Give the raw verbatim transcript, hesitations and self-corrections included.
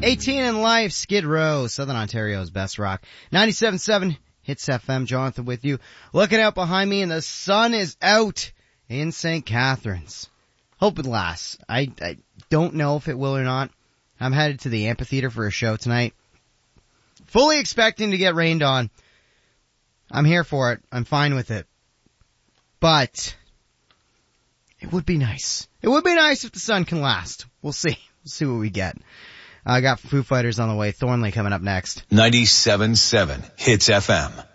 eighteen in Life, Skid Row, Southern Ontario's best rock. ninety-seven point seven Hits F M, Jonathan with you. Looking out behind me and the sun is out in Saint Catharines. Hope it lasts. I, I don't know if it will or not. I'm headed to the amphitheater for a show tonight. Fully expecting to get rained on. I'm here for it. I'm fine with it. But it would be nice. It would be nice if the sun can last. We'll see. We'll see what we get. I got Foo Fighters on the way. Thornley coming up next. ninety-seven point seven Hits F M.